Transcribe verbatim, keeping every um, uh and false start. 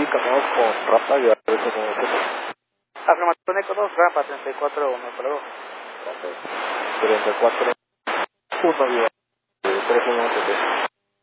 comunicamos con Rampa y a ver cómo se... Afirmación Eco dos, Rampa treinta y cuatro uno, para dos. treinta y cuatro uno, tres uno,